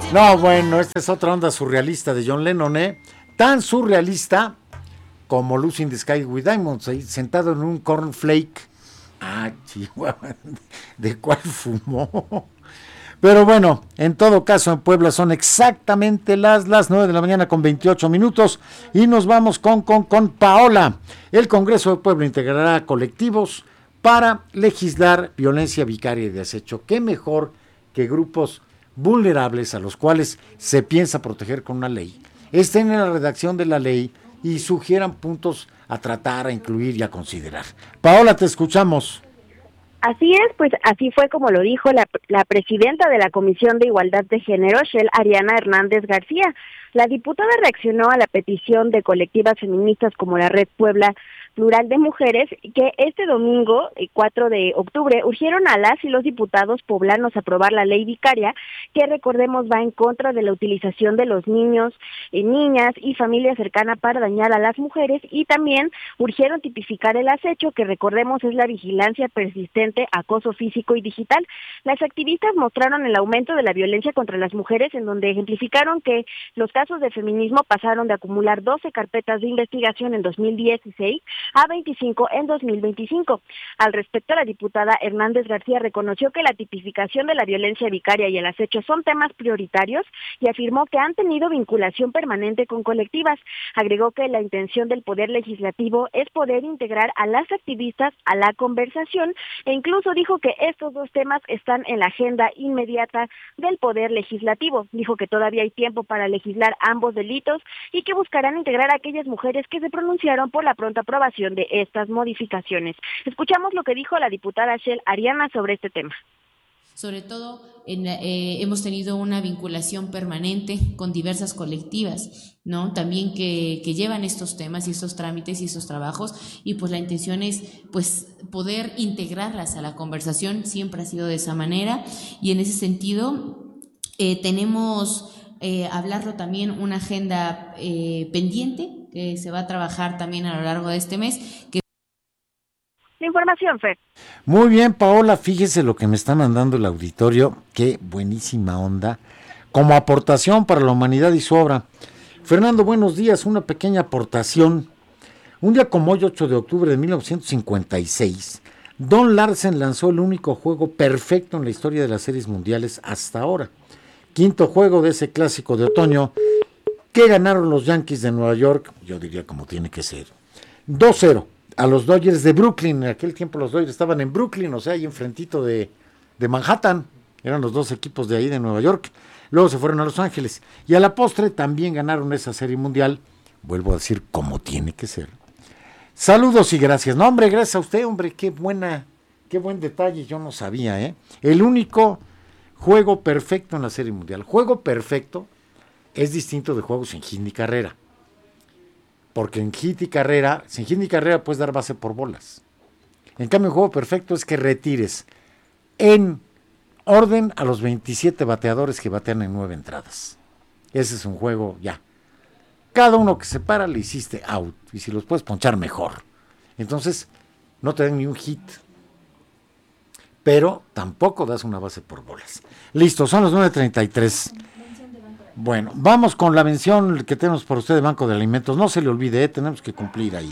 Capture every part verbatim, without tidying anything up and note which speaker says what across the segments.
Speaker 1: No, bueno, esta es otra onda surrealista de John Lennon, ¿eh? Tan surrealista como Lucy in the Sky with Diamonds, ahí sentado en un cornflake. Ah, chihuahua, ¿de cuál fumó? Pero bueno, en todo caso en Puebla son exactamente las, las nueve de la mañana con veintiocho minutos y nos vamos con, con, con Paola. El Congreso de Puebla integrará colectivos para legislar violencia vicaria y de acecho. ¿Qué mejor que grupos vulnerables a los cuales se piensa proteger con una ley estén en la redacción de la ley y sugieran puntos a tratar, a incluir y a considerar? Paola, te escuchamos.
Speaker 2: Así es, pues así fue como lo dijo la, la presidenta de la Comisión de Igualdad de Género, Shel Ariana Hernández García. La diputada reaccionó a la petición de colectivas feministas como la Red Puebla Plural de Mujeres, que este domingo, cuatro de octubre, urgieron a las y los diputados poblanos a aprobar la ley vicaria, que recordemos va en contra de la utilización de los niños, eh, niñas y familia cercana para dañar a las mujeres, y también urgieron tipificar el acecho, que recordemos es la vigilancia persistente, acoso físico y digital. Las activistas mostraron el aumento de la violencia contra las mujeres, en donde ejemplificaron que los casos de feminismo pasaron de acumular doce carpetas de investigación en dos mil dieciséis a veinticinco en dos mil veinticinco. Al respecto, la diputada Hernández García reconoció que la tipificación de la violencia vicaria y el acecho son temas prioritarios y afirmó que han tenido vinculación permanente con colectivas. Agregó que la intención del Poder Legislativo es poder integrar a las activistas a la conversación e incluso dijo que estos dos temas están en la agenda inmediata del Poder Legislativo. Dijo que todavía hay tiempo para legislar ambos delitos y que buscarán integrar a aquellas mujeres que se pronunciaron por la pronta aprobación de estas modificaciones. Escuchamos lo que dijo la diputada Shel Ariana sobre este tema.
Speaker 3: Sobre todo en, eh, hemos tenido una vinculación permanente con diversas colectivas, ¿no? También que, que llevan estos temas y estos trámites y estos trabajos, y pues la intención es pues poder integrarlas a la conversación. Siempre ha sido de esa manera, y en ese sentido eh, tenemos eh, hablarlo también una agenda eh, pendiente que se va a trabajar también a lo largo de este mes. Que...
Speaker 2: La información, Fer.
Speaker 1: Muy bien, Paola, fíjese lo que me está mandando el auditorio, qué buenísima onda, como aportación para la humanidad y su obra. Fernando, buenos días, una pequeña aportación. Un día como hoy, ocho de octubre de mil novecientos cincuenta y seis, Don Larsen lanzó el único juego perfecto en la historia de las series mundiales hasta ahora. Quinto juego de ese clásico de otoño, que ganaron los Yankees de Nueva York, yo diría como tiene que ser, dos cero a los Dodgers de Brooklyn. En aquel tiempo los Dodgers estaban en Brooklyn, o sea, ahí enfrentito de, de Manhattan, eran los dos equipos de ahí de Nueva York. Luego se fueron a Los Ángeles, y a la postre también ganaron esa serie mundial, vuelvo a decir, como tiene que ser. Saludos y gracias. No, hombre, gracias a usted, hombre, qué buena, qué buen detalle, yo no sabía, ¿eh? El único juego perfecto en la serie mundial. Juego perfecto es distinto de juegos sin hit ni carrera. Porque en hit y carrera, sin hit ni carrera puedes dar base por bolas. En cambio, el juego perfecto es que retires en orden a los veintisiete bateadores que batean en nueve entradas. Ese es un juego ya. Cada uno que se para le hiciste out. Y si los puedes ponchar, mejor. Entonces, no te dan ni un hit. Pero tampoco das una base por bolas. Listo, son las nueve treinta y tres. Bueno, vamos con la mención que tenemos por usted de Banco de Alimentos. No se le olvide, ¿eh? Tenemos que cumplir ahí.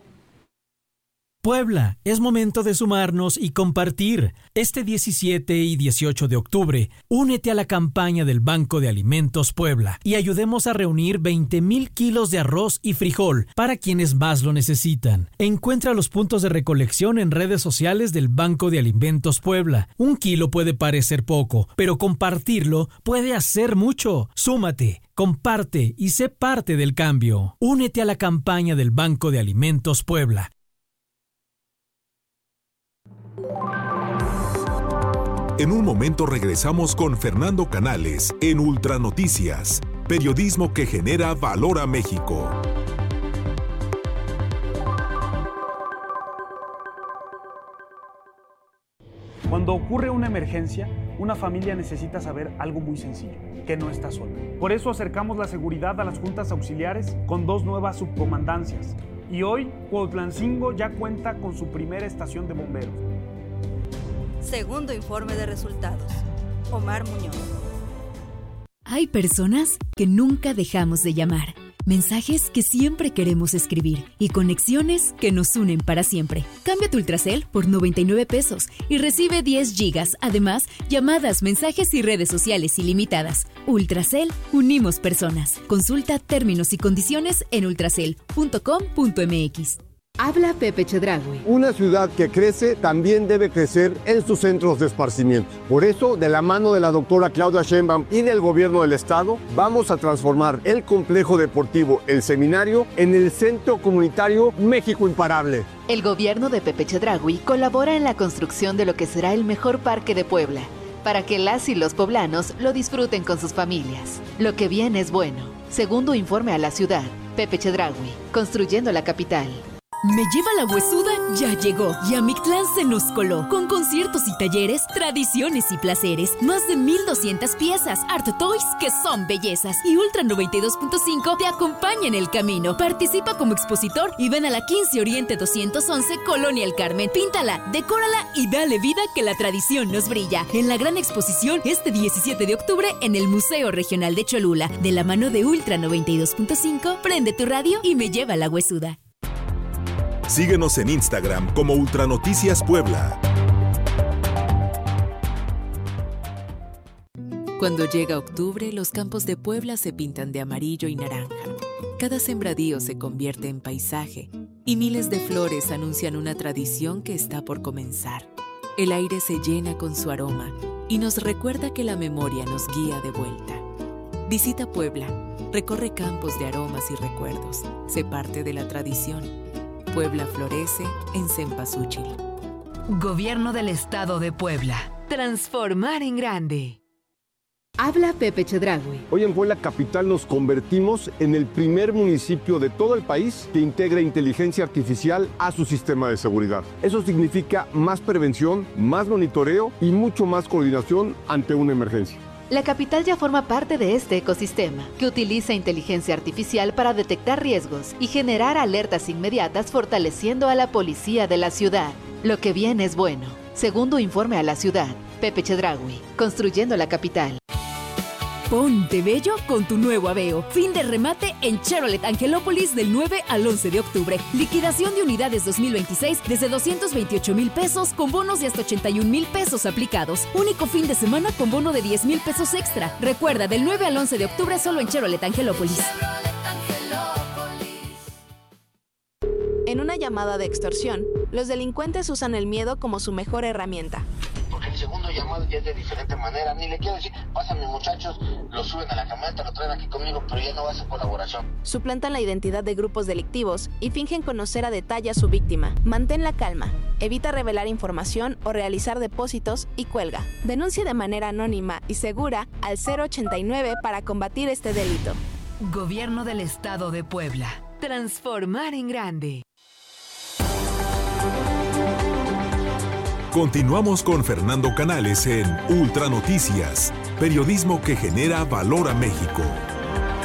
Speaker 4: Puebla, es momento de sumarnos y compartir. Este diecisiete y dieciocho de octubre, únete a la campaña del Banco de Alimentos Puebla y ayudemos a reunir veinte mil kilos de arroz y frijol para quienes más lo necesitan. Encuentra los puntos de recolección en redes sociales del Banco de Alimentos Puebla. Un kilo puede parecer poco, pero compartirlo puede hacer mucho. Súmate, comparte y sé parte del cambio. Únete a la campaña del Banco de Alimentos Puebla.
Speaker 5: En un momento regresamos con Fernando Canales en Ultra Noticias, periodismo que genera valor a México.
Speaker 6: Cuando ocurre una emergencia, una familia necesita saber algo muy sencillo, que no está sola. Por eso acercamos la seguridad a las juntas auxiliares con dos nuevas subcomandancias. Y hoy, Cuautlancingo ya cuenta con su primera estación de bomberos.
Speaker 7: Segundo informe de resultados. Omar Muñoz. Hay personas que nunca dejamos de llamar, mensajes que siempre queremos escribir y conexiones que nos unen para siempre. Cambia tu Ultracel por noventa y nueve pesos y recibe diez gigas. Además, llamadas, mensajes y redes sociales ilimitadas. Ultracel, unimos personas. Consulta términos y condiciones en ultracel punto com punto m x. Habla Pepe Chedraui.
Speaker 8: Una ciudad que crece también debe crecer en sus centros de esparcimiento. Por eso, de la mano de la doctora Claudia Sheinbaum y del gobierno del estado, vamos a transformar el complejo deportivo El Seminario en el Centro Comunitario México Imparable.
Speaker 9: El gobierno de Pepe Chedraui colabora en la construcción de lo que será el mejor parque de Puebla, para que las y los poblanos lo disfruten con sus familias. Lo que viene es bueno. Segundo informe a la ciudad, Pepe Chedraui, construyendo la capital.
Speaker 7: Me lleva la huesuda, ya llegó. Y a Mictlán se nos coló. Con conciertos y talleres, tradiciones y placeres. Más de mil doscientas piezas. Art Toys, que son bellezas. Y Ultra noventa y dos punto cinco te acompaña en el camino. Participa como expositor y ven a la quince Oriente doscientos once, Colonia El Carmen. Píntala, decórala y dale vida que la tradición nos brilla. En la gran exposición, este diecisiete de octubre, en el Museo Regional de Cholula. De la mano de Ultra noventa y dos punto cinco, prende tu radio y me lleva la huesuda.
Speaker 5: Síguenos en Instagram como Ultranoticias Puebla.
Speaker 9: Cuando llega octubre, los campos de Puebla se pintan de amarillo y naranja. Cada sembradío se convierte en paisaje y miles de flores anuncian una tradición que está por comenzar. El aire se llena con su aroma y nos recuerda que la memoria nos guía de vuelta. Visita Puebla, recorre campos de aromas y recuerdos, sé parte de la tradición. Puebla florece en Cempasúchil.
Speaker 7: Gobierno del Estado de Puebla. Transformar en grande. Habla Pepe Chedraui.
Speaker 8: Hoy en Puebla Capital nos convertimos en el primer municipio de todo el país que integra inteligencia artificial a su sistema de seguridad. Eso significa más prevención, más monitoreo y mucho más coordinación ante una emergencia.
Speaker 9: La capital ya forma parte de este ecosistema, que utiliza inteligencia artificial para detectar riesgos y generar alertas inmediatas, fortaleciendo a la policía de la ciudad. Lo que viene es bueno. Segundo informe a la ciudad, Pepe Chedraui, construyendo la capital.
Speaker 7: Ponte bello con tu nuevo Aveo. Fin de remate en Chevrolet Angelópolis del nueve al once de octubre. Liquidación de unidades dos mil veintiséis desde doscientos veintiocho mil pesos con bonos de hasta ochenta y un mil pesos aplicados. Único fin de semana con bono de diez mil pesos extra. Recuerda, del nueve al once de octubre solo en Chevrolet Angelópolis.
Speaker 10: En una llamada de extorsión, los delincuentes usan el miedo como su mejor herramienta.
Speaker 11: Porque el segundo llamado ya es de diferente manera. Ni le quiero decir, pasan mis muchachos, lo suben a la camioneta, lo traen aquí conmigo, pero ya no va a ser colaboración.
Speaker 10: Suplantan la identidad de grupos delictivos y fingen conocer a detalle a su víctima. Mantén la calma, evita revelar información o realizar depósitos y cuelga. Denuncia de manera anónima y segura al cero ochenta y nueve para combatir este delito.
Speaker 7: Gobierno del Estado de Puebla. Transformar en grande.
Speaker 5: Continuamos con Fernando Canales en Ultranoticias, periodismo que genera valor a México.